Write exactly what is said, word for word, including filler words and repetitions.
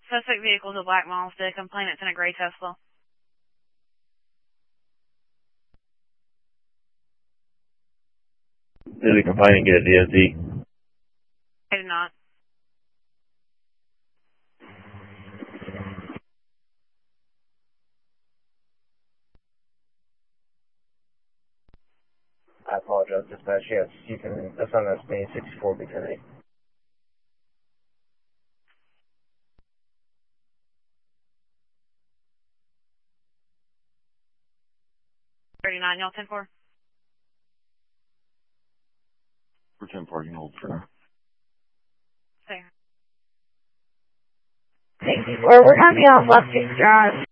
Suspect vehicle is a black Mazda. Complainant's in a gray Tesla. Did the complainant get a D O T? I did not. I apologize, dispatch. Yes, you can assign that to me, sixty-four B ten. thirty-nine, y'all ten four? For ten four, you can hold for now. There. sixty-four, we're coming off Left Six Drive.